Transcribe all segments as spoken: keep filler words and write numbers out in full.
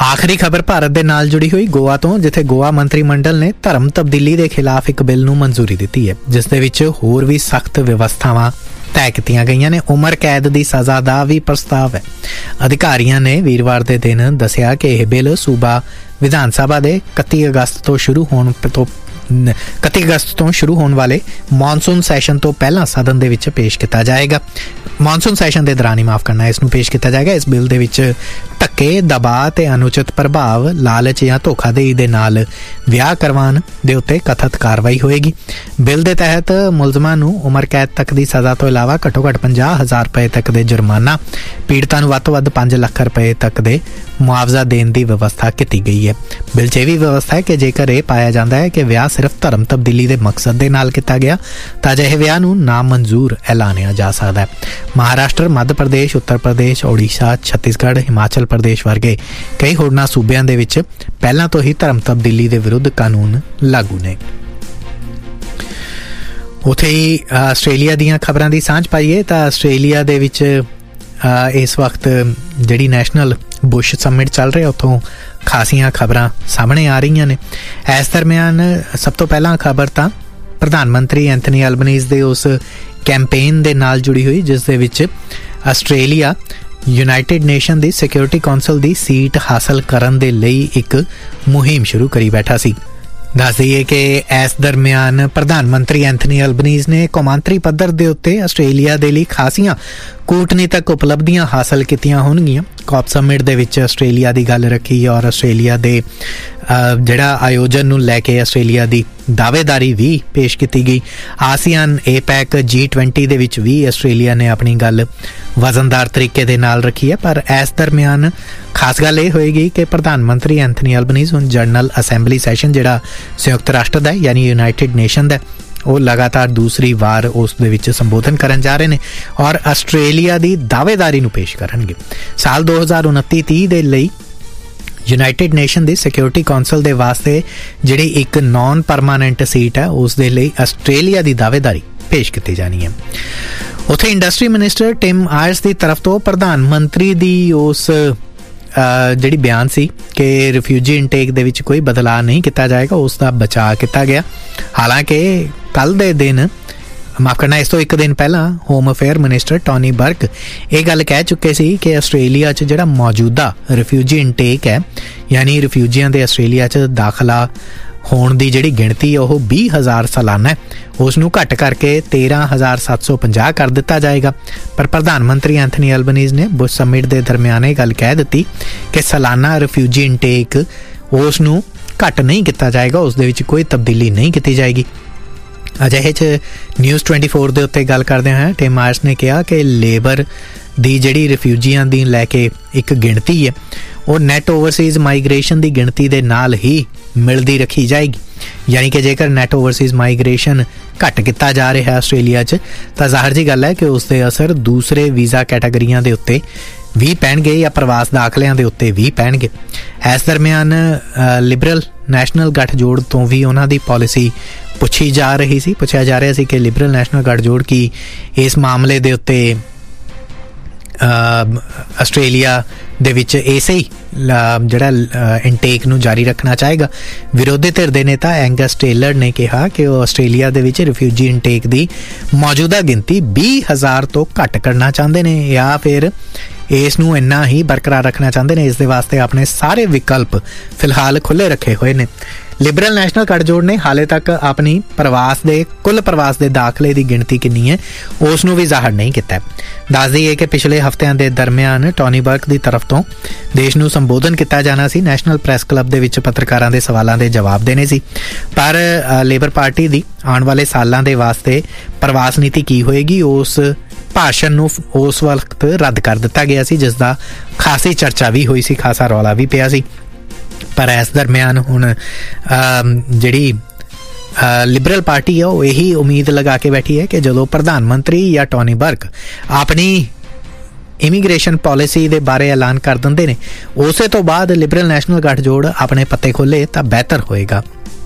आखिरी खबर भारत दे नाल जुड़ी हुई गोवा तो, जिथे गोवा मंत्री मंडल ने धर्म तब्दीली के खिलाफ एक बिल नूं मंजूरी दी है, जिस दे विच होर भी सख्त व्यवस्थावां तय कीतियां गईयां ने। उमर कैद की सज़ा का भी प्रस्ताव है। अधिकारियों ने वीरवार के दिन दसिया कि यह बिल सूबा विधान सभा के इकत्ती अगस्त तो शुरू होने तो इकत्ती अगस्त तो शुरू होने वाले मॉनसून सैशन तो पहला सदन दे विच पेश किया जाएगा। मॉनसून सैशन के दौरान ही माफ करना इसनूं पेश किया जाएगा। इस बिल दे विच धक्के, दबाव ते अनुचित प्रभाव, लालच या धोखाधड़ी दे नाल विआह करवाउण दे उत्ते कथित कार्रवाई होएगी। बिल दे तहत मुलजमां नूं उमर कैद तक की सज़ा तो इलावा घट्टो घट्ट पचास हज़ार रुपए तक दे जुर्माना, पीड़ितां नूं वध तो वध पांच लाख रुपए तक दे मुआवजा देने की व्यवस्था की गई है। बिल च भी व्यवस्था है कि जेकर यह पाया जाता है कि विआह सिर्फ धर्म तब्दीली के मकसद के नाल किया गया तो अजिहे विआह नूं नामंजूर ऐलानिया जा सकता है। महाराष्ट्र, मध्य प्रदेश, उत्तर प्रदेश, ओडिशा, छत्तीसगढ़, हिमाचल प्रदेश वर्गे कई होरनां सूबिਆਂ ਦੇ ਵਿੱਚ ਪਹਿਲਾਂ ਤੋਂ ਹੀ धर्म तब्दीली के विरुद्ध कानून लागू ने। ਉੱਥੇ ਹੀ ਆਸਟ੍ਰੇਲੀਆ ਦੀਆਂ ਖਬਰਾਂ ਦੀ ਸਾਂਝ ਪਾਈਏ ਤਾਂ ਆਸਟ੍ਰੇਲੀਆ ਦੇ ਵਿੱਚ इस वक्त ਜਿਹੜੀ ਨੈਸ਼ਨਲ बुश समिट चल रहा, उतों खासियां खबरां सामने आ रही ने। इस दरम्यान सब तो पहला खबर तो प्रधानमंत्री एंथनी अल्बनीज़ दे उस कैंपेन दे नाल जुड़ी हुई जिस दे विच आस्ट्रेलिया यूनाइटेड नेशन दी सिक्योरिटी कौंसल दी सीट हासिल करन दे लई एक मुहिम शुरू करी बैठा सी। दस दईए कि इस दरम्यान प्रधानमंत्री एंथनी अल्बनीज़ ने कौमांतरी पद्धर दे उत्ते आस्ट्रेलिया दे लई खासियां कूटनीतिक उपलब्धियां हासिल कीतियां होणगियां। कॉप समिट दे विच आस्ट्रेलिया दी गल रखी और आस्ट्रेलिया दे जिहड़ा आयोजन नूं लैके आस्ट्रेलिया दी दावेदारी भी पेश की गई। आसियान, एपैक, जी ट्वेंटी दे विच भी आस्ट्रेलिया ने अपनी गल वजनदार तरीके दे नाल रखी है। पर इस दरम्यान खास गल ये होएगी कि प्रधानमंत्री एंथनी अल्बनीज़ हुण जनरल असैंबली सैशन जिहड़ा संयुक्त राष्ट्र दा यानी यूनाइटेड नेशन दा वो लगातार दूसरी बार उस दे विच संबोधन करन जा रहे हैं और आस्ट्रेलिया की दावेदारी नूं पेश करनगे। साल दो हज़ार उनती तीह दे लई यूनाइटेड नेशन की सिक्योरिटी कौंसल के वास्ते जिहड़ी एक नॉन परमानेंट सीट है उस दे लई आस्ट्रेलिया की दावेदारी पेश की जानी है। उत्थे इंडस्ट्री मिनिस्टर टिम आयर्स की तरफ तो प्रधानमंत्री की उस जिहड़ी बयान सी कि रिफ्यूजी इनटेक दे विच कोई बदलाव नहीं किया जाएगा उसका बचाव किया गया। हालांकि कल दे दिन माफ करना इस तो एक दिन पहला home affair minister Tony Barq ये गल कह चुके सी कि आस्ट्रेलिया च जिहड़ा मौजूदा रिफ्यूजी इनटेक है यानी रिफ्यूजियां दे आस्ट्रेलिया च दाखला होने की जिहड़ी गिणती है वह बीस हज़ार सालाना है, उसनूं घट करके तेरह हज़ार सत्त सौ पंजाह कर दिता जाएगा। पर प्रधानमंत्री एंथनी अल्बनीज़ ने बुश समिट के दरम्यान ये गल कह दी कि सालाना रिफ्यूजी इनटेक उसनूं घट नहीं किया जाएगा, उस दे विच कोई तब्दीली नहीं की जाएगी। अजिहे च न्यूज़ ट्वेंटी फोर के उत्ते गल करदे हैं टिम आयर्स ने कहा कि लेबर की जिहड़ी रिफ्यूजियां दी लैके एक गिणती है वो नैट ओवरसीज़ माइग्रेशन की गिणती के नाल ही मिलती रखी जाएगी। यानी कि जेकर नैट ओवरसीज़ माइग्रेशन घट किया जा रहा है आस्ट्रेलिया च तो जाहिर जी गल है कि उसके असर दूसरे वीज़ा कैटागरियां के उत्ते भी पैणगे या प्रवास दाखलियां के उत्ते भी पैणगे। इस दरम्यान लिबरल नैशनल गठजोड़ तो भी उन्हां दी पॉलिसी पुछी जा रही सी पुछया जा रहा सी कि लिबरल नैशनल गठजोड़ की इस मामले के उत्ते आस्ट्रेलिया दे विच इसे ही जिहड़ा इनटेक नूं जारी रखना चाहेगा। विरोधी धिर दे नेता एंगस टेलर ने कहा कि वो आस्ट्रेलिया दे विच रिफ्यूजी इनटेक की मौजूदा गिनती बीस हज़ार तो घट करना चाहते हैं या फिर इस नूं इन्ना ही बरकरार रखना चाहते हैं। इस दे वास्ते अपने सारे विकल्प फिलहाल खुले रखे हुए ने। लिबरल नैशनल गठजोड़ ने हाले तक अपनी प्रवास दे कुल प्रवास दे दाखले की गिणती कितनी है उसनूं भी जाहिर नहीं किया। दस दईए कि पिछले हफ्तिਆਂ के दरम्यान टॉनी बर्क की तरफ तो देश नूं संबोधन किया जाना सी, नैशनल प्रैस क्लब दे विच पत्रकारां दे सवालों के जवाब देने सी। पर लेबर पार्टी की आने वाले सालों के वास्ते प्रवास नीति की होएगी उस भाषण नूं उस वक्त रद्द कर दिता गया सी जिसका खासी चर्चा भी हुई सी, खासा रौला भी पिया सी। पर इस दरम्यान हुण जिहड़ी लिबरल पार्टी है वो यही उम्मीद लगा के बैठी है कि जदों प्रधानमंत्री या टॉनी बर्क अपनी इमीग्रेशन पॉलिसी के बारे ऐलान कर देंदे ने उस तो बाद लिबरल नैशनल गठजोड़ अपने पत्ते खोले तो बेहतर होएगा।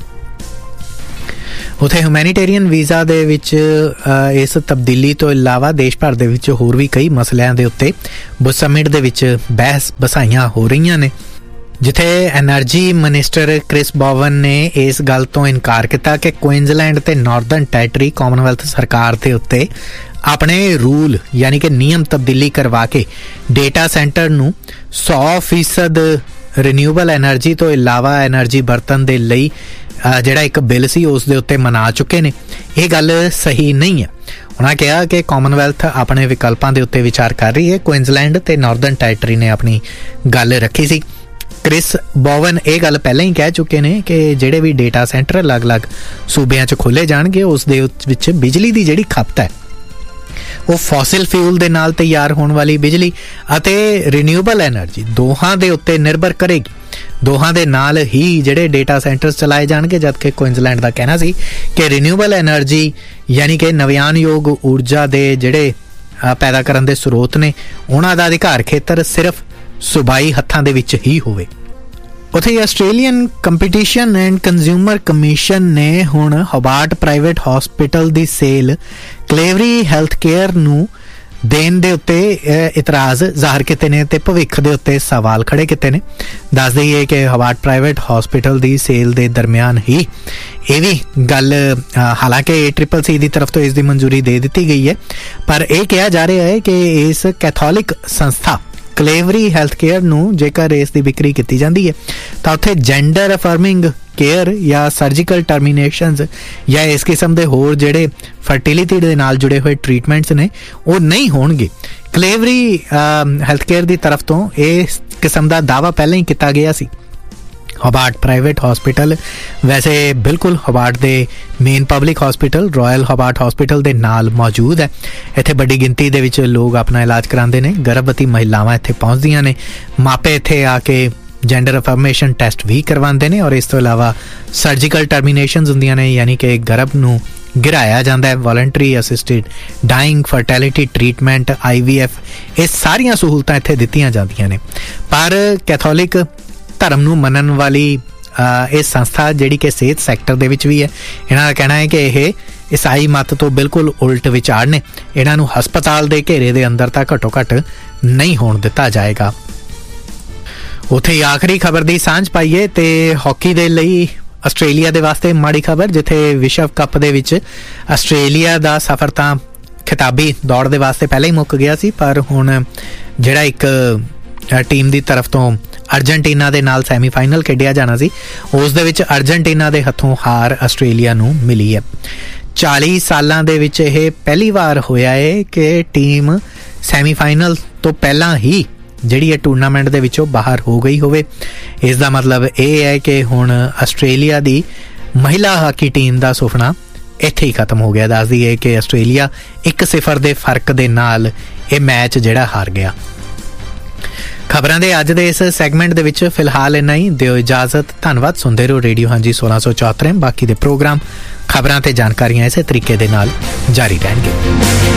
उत्थे ह्यूमैनिटेरियन वीज़ा दे विच इस तब्दीली तो इलावा देश भर दे विच होर भी कई मसलिਆਂ ਦੇ ਉੱਤੇ बुश समिट दे विच बहस बसाइयां हो रही ने। ਜਿੱਥੇ ਐਨਰਜੀ ਮਿਨਿਸਟਰ ਕ੍ਰਿਸ ਬੋਵਨ ਨੇ ਇਸ ਗੱਲ ਤੋਂ ਇਨਕਾਰ ਕੀਤਾ ਕਿ ਕੁਇਨਜ਼ਲੈਂਡ ਤੇ ਨਾਰਦਰਨ ਟੈਰੀਟਰੀ ਕਾਮਨਵੈਲਥ ਸਰਕਾਰ ਦੇ ਉੱਤੇ ਆਪਣੇ ਰੂਲ ਯਾਨੀ ਕਿ ਨਿਯਮ ਤਬਦੀਲੀ ਕਰਵਾ ਕੇ ਡੇਟਾ ਸੈਂਟਰ ਨੂੰ ਸੌ ਫੀਸਦ ਰੀਨਿਊਏਬਲ ਐਨਰਜੀ ਤੋਂ ਇਲਾਵਾ ਐਨਰਜੀ ਵਰਤਣ ਦੇ ਲਈ ਜਿਹੜਾ ਇੱਕ ਬਿੱਲ ਸੀ ਉਸ ਦੇ ਉੱਤੇ ਮਨਾ ਚੁੱਕੇ ਨੇ। ਇਹ ਗੱਲ ਸਹੀ ਨਹੀਂ ਹੈ। ਉਹਨਾਂ ਕਿਹਾ ਕਿ ਕਾਮਨਵੈਲਥ ਆਪਣੇ ਵਿਕਲਪਾਂ ਦੇ ਉੱਤੇ ਵਿਚਾਰ ਕਰ ਰਹੀ ਹੈ। ਕੁਇਨਜ਼ਲੈਂਡ ਤੇ ਨਾਰਦਰਨ ਟੈਰੀਟਰੀ ਨੇ ਆਪਣੀ ਗੱਲ ਰੱਖੀ ਸੀ। ਕ੍ਰਿਸ ਬੋਵਨ ਇਹ ਗੱਲ ਪਹਿਲਾਂ ਹੀ ਕਹਿ ਚੁੱਕੇ ਨੇ ਕਿ ਜਿਹੜੇ ਵੀ ਡੇਟਾ ਸੈਂਟਰ ਅਲੱਗ-ਅਲੱਗ ਸੂਬਿਆਂ 'ਚ ਖੋਲ੍ਹੇ ਜਾਣਗੇ ਉਸ ਦੇ ਵਿੱਚ ਬਿਜਲੀ ਦੀ ਜਿਹੜੀ ਖਪਤ ਹੈ ਉਹ ਫੋਸਿਲ ਫਿਊਲ ਦੇ ਨਾਲ ਤਿਆਰ ਹੋਣ ਵਾਲੀ ਬਿਜਲੀ ਅਤੇ ਰੀਨਿਊਏਬਲ ਐਨਰਜੀ ਦੋਹਾਂ ਦੇ ਉੱਤੇ ਨਿਰਭਰ ਕਰੇਗੀ। ਦੋਹਾਂ ਦੇ ਨਾਲ ਹੀ ਜਿਹੜੇ ਡੇਟਾ ਸੈਂਟਰਸ ਚਲਾਏ ਜਾਣਗੇ, ਜਦਕਿ ਕੁਇਨਜ਼ਲੈਂਡ ਦਾ ਕਹਿਣਾ ਸੀ ਕਿ ਰੀਨਿਊਏਬਲ ਐਨਰਜੀ ਯਾਨੀ ਕਿ ਨਵਿਆਨਯੋਗ ਊਰਜਾ ਦੇ ਜਿਹੜੇ ਪੈਦਾ ਕਰਨ ਦੇ ਸਰੋਤ ਨੇ ਉਹਨਾਂ ਦਾ ਅਧਿਕਾਰ ਖੇਤਰ ਸਿਰਫ ਸੂਬਾਈ ਹੱਥਾਂ ਦੇ ਵਿੱਚ ਹੀ ਹੋਵੇ। ਉੱਥੇ Australian competition and consumer commission ਨੇ ਹੁਣ ਹੋਬਾਰਟ ਪ੍ਰਾਈਵੇਟ ਹਸਪੀਟਲ ਦੀ ਸੇਲ ਕਲੇਵਰੀ ਹੈਲਥ ਕੇਅਰ ਨੂੰ ਦੇਣ ਦੇ ਉੱਤੇ ਇਤਰਾਜ਼ ਜ਼ਾਹਰ ਕੀਤੇ ਨੇ ਤੇ ਭਵਿੱਖ ਦੇ ਉੱਤੇ ਸਵਾਲ ਖੜੇ ਕੀਤੇ ਨੇ। ਦੱਸ ਦਈਏ ਕਿ ਹੋਬਾਰਟ ਪ੍ਰਾਈਵੇਟ ਹਸਪੀਟਲ ਦੀ ਸੇਲ ਦੇ ਦਰਮਿਆਨ ਹੀ ਇਹ ਵੀ ਗੱਲ, ਹਾਲਾਂਕਿ ਟ੍ਰਿਪਲ ਸੀ ਦੀ ਤਰਫ ਤੋਂ ਇਸ ਦੀ ਮਨਜ਼ੂਰੀ ਦੇ ਦਿੱਤੀ ਗਈ ਹੈ, ਪਰ ਇਹ ਕਿਹਾ ਜਾ ਰਿਹਾ ਹੈ ਕਿ ਇਸ ਕੈਥੋਲਿਕ ਸੰਸਥਾ ਕਲੇਵਰੀ ਹੈਲਥ ਕੇਅਰ ਨੂੰ ਜੇਕਰ ਇਸ ਦੀ ਵਿਕਰੀ ਕੀਤੀ ਜਾਂਦੀ ਹੈ ਤਾਂ ਉੱਥੇ ਜੈਂਡਰ ਅਫਰਮਿੰਗ ਕੇਅਰ ਜਾਂ ਸਰਜੀਕਲ ਟਰਮੀਨੇਸ਼ਨਸ ਜਾਂ ਇਸ ਕਿਸਮ ਦੇ ਹੋਰ ਜਿਹੜੇ ਫਰਟੀਲਿਟੀ ਦੇ ਨਾਲ ਜੁੜੇ ਹੋਏ ਟ੍ਰੀਟਮੈਂਟਸ ਨੇ ਉਹ ਨਹੀਂ ਹੋਣਗੇ। ਕਲੇਵਰੀ ਹੈਲਥ ਕੇਅਰ ਦੀ ਤਰਫ ਤੋਂ ਇਸ ਕਿਸਮ ਦਾ ਦਾਅਵਾ ਪਹਿਲਾਂ ਹੀ ਕੀਤਾ ਗਿਆ ਸੀ। ਹੋਬਾਰਟ ਪ੍ਰਾਈਵੇਟ ਹਸਪੀਟਲ ਵੈਸੇ ਬਿਲਕੁਲ ਹੋਬਾਰਟ ਦੇ main public hospital royal Hobart hospital ਦੇ ਨਾਲ ਮੌਜੂਦ ਹੈ। ਇੱਥੇ ਵੱਡੀ ਗਿਣਤੀ ਦੇ ਵਿੱਚ ਲੋਕ ਆਪਣਾ ਇਲਾਜ ਕਰਾਉਂਦੇ ਨੇ। ਗਰਭਵਤੀ ਮਹਿਲਾਵਾਂ ਇੱਥੇ ਪਹੁੰਚਦੀਆਂ ਨੇ, ਮਾਪੇ ਇੱਥੇ ਆ ਕੇ ਜੈਂਡਰ ਅਫਰਮੇਸ਼ਨ ਟੈਸਟ ਵੀ ਕਰਵਾਉਂਦੇ ਨੇ ਔਰ ਇਸ ਤੋਂ ਇਲਾਵਾ ਸਰਜੀਕਲ ਟਰਮੀਨੇਸ਼ਨਸ ਹੁੰਦੀਆਂ ਨੇ, ਯਾਨੀ ਕਿ ਗਰਭ ਨੂੰ ਗਿਰਾਇਆ ਜਾਂਦਾ ਹੈ। ਵੋਲੰਟਰੀ ਅਸਿਸਟਿਡ ਡਾਈਂਗ, ਫਰਟੈਲਿਟੀ ਟ੍ਰੀਟਮੈਂਟ, ਆਈ ਵੀ ਐਫ, ਇਹ ਸਾਰੀਆਂ ਸਹੂਲਤਾਂ ਇੱਥੇ ਦਿੱਤੀਆਂ ਜਾਂਦੀਆਂ ਨੇ। ਪਰ ਕੈਥੋਲਿਕ ਧਰਮ ਨੂੰ ਮੰਨਣ ਵਾਲੀ ਇਹ ਸੰਸਥਾ ਜਿਹੜੀ ਕਿ ਸਿਹਤ ਸੈਕਟਰ ਦੇ ਵਿੱਚ ਵੀ ਹੈ, ਇਹਨਾਂ ਦਾ ਕਹਿਣਾ ਹੈ ਕਿ ਇਹ ਈਸਾਈ ਮੱਤ ਤੋਂ ਬਿਲਕੁਲ ਉਲਟ ਵਿਚਾਰ ਨੇ। ਇਹਨਾਂ ਨੂੰ ਹਸਪਤਾਲ ਦੇ ਘੇਰੇ ਦੇ ਅੰਦਰ ਤਾਂ ਘੱਟੋ ਘੱਟ ਨਹੀਂ ਹੋਣ ਦਿੱਤਾ ਜਾਏਗਾ। ਉੱਥੇ ਹੀ ਆਖਰੀ ਖਬਰ ਦੀ ਸਾਂਝ ਪਾਈਏ ਤੇ ਹਾਕੀ ਦੇ ਲਈ ਆਸਟ੍ਰੇਲੀਆ ਦੇ ਵਾਸਤੇ ਮਾੜੀ ਖਬਰ, ਜਿੱਥੇ ਵਿਸ਼ਵ ਕੱਪ ਦੇ ਵਿੱਚ ਆਸਟ੍ਰੇਲੀਆ ਦਾ ਸਫ਼ਰ ਤਾਂ ਖਿਤਾਬੀ ਦੌੜ ਦੇ ਵਾਸਤੇ ਪਹਿਲਾਂ ਹੀ ਮੁੱਕ ਗਿਆ ਸੀ, ਪਰ ਹੁਣ ਜਿਹੜਾ ਇੱਕ ਟੀਮ ਦੀ ਤਰਫ ਤੋਂ ਅਰਜਨਟੀਨਾ ਦੇ ਨਾਲ ਸੈਮੀਫਾਈਨਲ ਖੇਡਿਆ ਜਾਣਾ ਸੀ ਉਸ ਦੇ ਵਿੱਚ ਅਰਜਨਟੀਨਾ ਦੇ ਹੱਥੋਂ ਹਾਰ ਆਸਟ੍ਰੇਲੀਆ ਨੂੰ ਮਿਲੀ ਹੈ। ਚਾਲੀ ਸਾਲਾਂ ਦੇ ਵਿੱਚ ਇਹ ਪਹਿਲੀ ਵਾਰ ਹੋਇਆ ਹੈ ਕਿ ਟੀਮ ਸੈਮੀਫਾਈਨਲ ਤੋਂ ਪਹਿਲਾਂ ਹੀ ਜਿਹੜੀ ਇਹ ਟੂਰਨਾਮੈਂਟ ਦੇ ਵਿੱਚੋਂ ਬਾਹਰ ਹੋ ਗਈ ਹੋਵੇ। ਇਸ ਦਾ ਮਤਲਬ ਇਹ ਹੈ ਕਿ ਹੁਣ ਆਸਟ੍ਰੇਲੀਆ ਦੀ ਮਹਿਲਾ ਹਾਕੀ ਟੀਮ ਦਾ ਸੁਪਨਾ ਇੱਥੇ ਹੀ ਖਤਮ ਹੋ ਗਿਆ। ਦੱਸ ਦਈਏ ਕਿ ਆਸਟ੍ਰੇਲੀਆ ਇੱਕ ਸਿਫਰ ਦੇ ਫਰਕ ਦੇ ਨਾਲ ਇਹ ਮੈਚ ਜਿਹੜਾ ਹਾਰ ਗਿਆ। ਖਬਰਾਂ ਦੇ ਅੱਜ ਦੇ ਇਸ ਸੈਗਮੈਂਟ ਦੇ ਵਿੱਚ ਫਿਲਹਾਲ ਇੰਨਾ ਹੀ। ਦਿਓ ਇਜਾਜ਼ਤ। ਧੰਨਵਾਦ। ਸੁਣਦੇ ਰਹੋ ਰੇਡੀਓ ਹਾਂਜੀ ਸੋਲਾਂ ਸੌ ਚੌਹੱਤਰ। ਬਾਕੀ ਦੇ ਪ੍ਰੋਗਰਾਮ, ਖਬਰਾਂ ਤੇ ਜਾਣਕਾਰੀਆਂ ਇਸੇ ਤਰੀਕੇ ਦੇ ਨਾਲ ਜਾਰੀ ਰਹਿਣਗੇ।